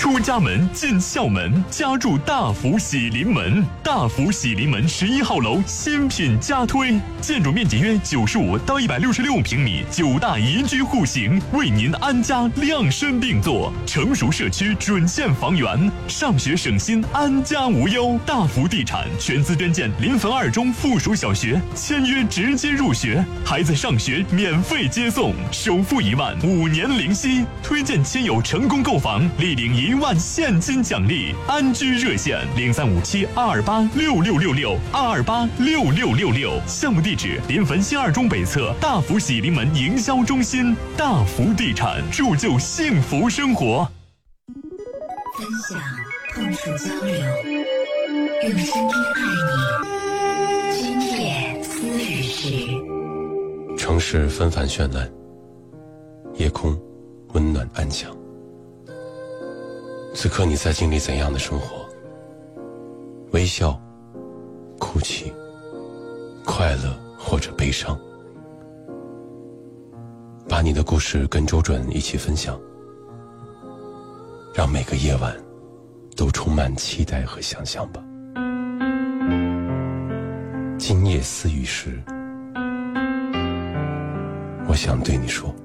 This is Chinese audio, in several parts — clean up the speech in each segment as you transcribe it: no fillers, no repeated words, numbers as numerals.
出家门进校门，家住大福喜临门。大福喜临门11号楼新品加推，建筑面积约95到166平米，9大宜居户型，为您安家量身定做。成熟社区准线房源，上学省心，安家无忧。大福地产全资捐建临汾2中附属小学，签约直接入学，孩子上学免费接送，首付1万，5年零息。推荐亲友成功购房，立领1万现金奖励。安居热线0357-228-6666，228-6666。项目地址：临汾新2中北侧大福喜临门营销中心。大福地产，铸就幸福生活。 分享，碰触交流，用声音爱你。今夜思雨时， 城市纷繁绚烂，夜空温暖安详。此刻你在经历怎样的生活？微笑、哭泣、快乐或者悲伤，把你的故事跟周准一起分享，让每个夜晚都充满期待和想象吧。今夜思雨时，我想对你说。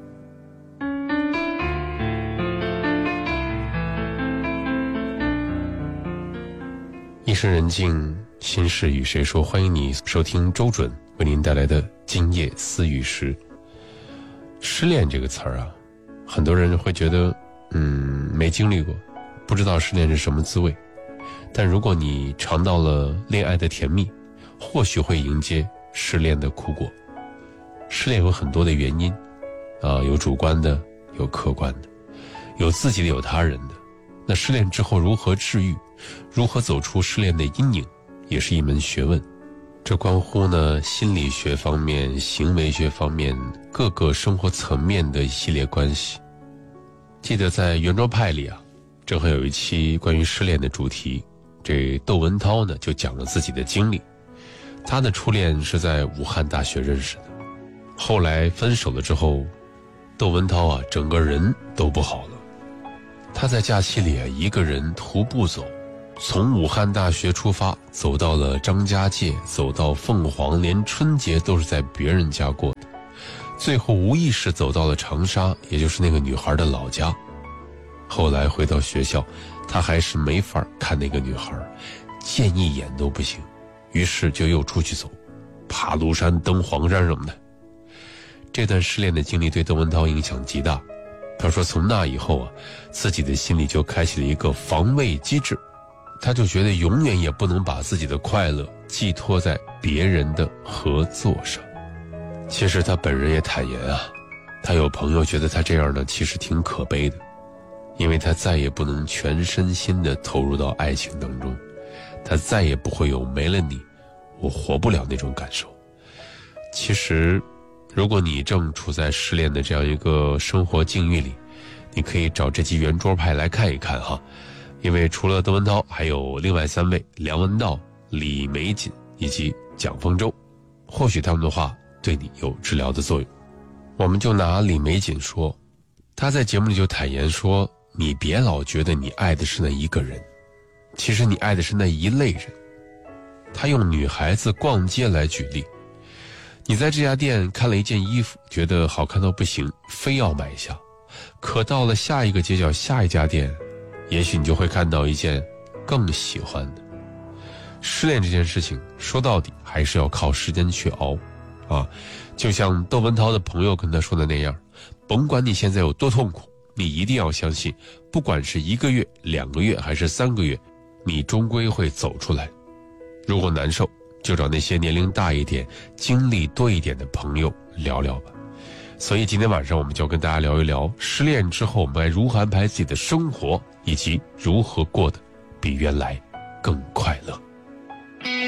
夜深人静，心事与谁说？欢迎你收听周准为您带来的今夜思雨时。失恋这个词儿啊，很多人会觉得没经历过，不知道失恋是什么滋味。但如果你尝到了恋爱的甜蜜，或许会迎接失恋的苦果。失恋有很多的原因有主观的，有客观的，有自己的，有他人的。那失恋之后如何治愈，如何走出失恋的阴影，也是一门学问。这关乎呢心理学方面、行为学方面各个生活层面的一系列关系。记得在圆桌派里正好有一期关于失恋的主题，这窦文涛呢就讲了自己的经历。他的初恋是在武汉大学认识的，后来分手了之后，窦文涛整个人都不好了。他在假期里一个人徒步走，从武汉大学出发，走到了张家界，走到凤凰，连春节都是在别人家过的。最后无意识走到了长沙，也就是那个女孩的老家。后来回到学校，他还是没法看那个女孩，见一眼都不行，于是就又出去走，爬庐山登黄山什么的。这段失恋的经历对窦文涛影响极大。他说从那以后自己的心里就开启了一个防卫机制，他就觉得永远也不能把自己的快乐寄托在别人的合作上。其实他本人也坦言他有朋友觉得他这样呢其实挺可悲的，因为他再也不能全身心地投入到爱情当中，他再也不会有没了你我活不了那种感受。其实如果你正处在失恋的这样一个生活境遇里，你可以找这期圆桌派来看一看因为除了窦文涛，还有另外3位，梁文道、李玫瑾以及蒋方舟，或许他们的话对你有治疗的作用。我们就拿李玫瑾说，他在节目里就坦言说，你别老觉得你爱的是那一个人，其实你爱的是那一类人。他用女孩子逛街来举例，你在这家店看了一件衣服，觉得好看到不行，非要买下，可到了下一个街角，下一家店，也许你就会看到一件更喜欢的。失恋这件事情说到底还是要靠时间去熬就像窦文涛的朋友跟他说的那样，甭管你现在有多痛苦，你一定要相信，不管是1个月、2个月还是3个月，你终归会走出来。如果难受，就找那些年龄大一点、经历多一点的朋友聊聊吧。所以今天晚上我们就要跟大家聊一聊失恋之后我们该如何安排自己的生活，以及如何过得比原来更快乐。